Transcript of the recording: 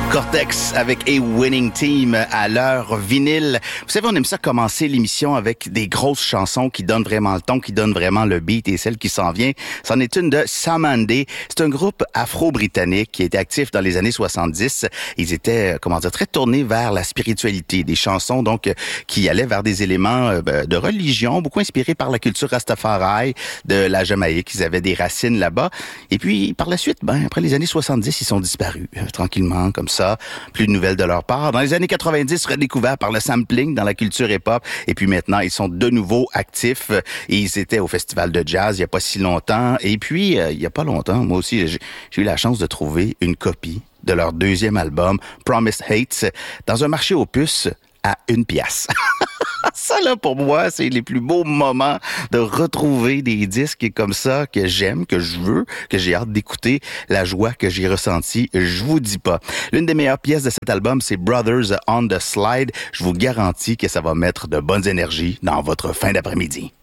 Cortex avec A Winning Team à l'heure vinyle. Vous savez, on aime ça commencer l'émission avec des grosses chansons qui donnent vraiment le ton, qui donnent vraiment le beat, et celle qui s'en vient, c'en est une de Samandé. C'est un groupe afro-britannique qui était actif dans les années 70. Ils étaient, très tournés vers la spiritualité, des chansons donc qui allaient vers des éléments de religion, beaucoup inspirés par la culture Rastafari de la Jamaïque. Ils avaient des racines là-bas. Et puis, par la suite, après les années 70, ils sont disparus, tranquillement, comme ça. Plus de nouvelles de leur part. Dans les années 90, redécouverts par le sampling dans la culture hip-hop. Et puis maintenant, ils sont de nouveau actifs. Et ils étaient au Festival de Jazz il n'y a pas si longtemps. Et puis, il n'y a pas longtemps, moi aussi, j'ai eu la chance de trouver une copie de leur deuxième album, Promised Hates, dans un marché aux puces à 1 pièce. Ça, là, pour moi, c'est les plus beaux moments de retrouver des disques comme ça que j'aime, que je veux, que j'ai hâte d'écouter. La joie que j'ai ressentie, je vous dis pas. L'une des meilleures pièces de cet album, c'est Brothers on the Slide. Je vous garantis que ça va mettre de bonnes énergies dans votre fin d'après-midi.